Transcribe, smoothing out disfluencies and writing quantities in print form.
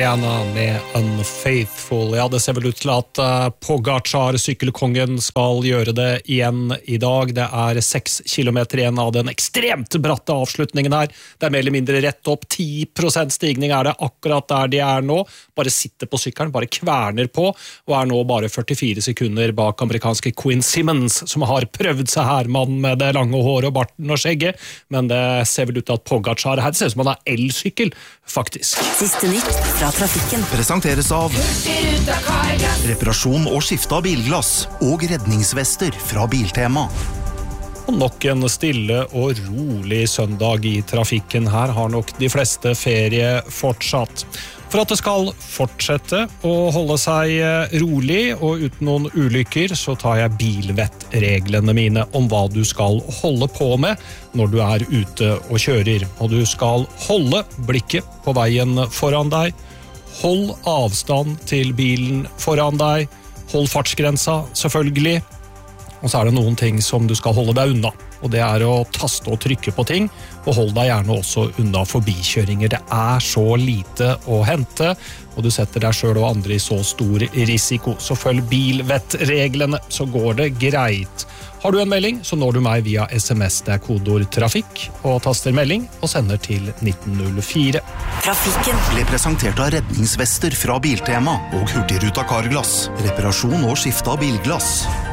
Rihanna med Unfaithful. Ja, det ser vel ut til at Pogačar, sykkelkongen, skal gjøre det igjen i dag. Det 6 kilometer igjen av den ekstremt bratte avslutningen her. Det mer eller mindre rett opp. 10% stigning det akkurat der de nå. Bare sitter på sykkelen, bare kverner på, og nå bare 44 sekunder bak amerikanske Quinn Simmons, som har prøvd seg her, mann med det lange håret og barten og skjegget. Men det ser vel ut til at Pogačar her ser ut som han elsykkel, faktisk. Siste nytt fra trafikken. Presenteres av reparasjon og skifte av bilglass og redningsvester fra Biltema. Og nok en stille og rolig søndag i trafikken. Her har nok de fleste ferie fortsatt. For at det skal fortsette å holde seg rolig og uten noen ulykker, så tar jeg bilvettreglene mine om hva du skal holde på med når du ute og kjører. Og du skal holde blikket på veien foran deg, hold avstand til bilen foran deg, hold fartsgrensa selvfølgelig, og så det noen ting som du skal holde deg unna. Og det å taste og trykke på ting, og hold deg gjerne også unna forbikjøringer. Det så lite å hente, og du setter deg selv og andre i så stor risiko. Så følg bilvettreglene, så går det greit. Har du en melding, så når du meg via SMS. Det kodeord trafikk, og taster melding, og sender til 1904. Trafikken ble presentert av redningsvester fra Biltema og Hurtigruta Carglass. Reparasjon og skifte av bilglass.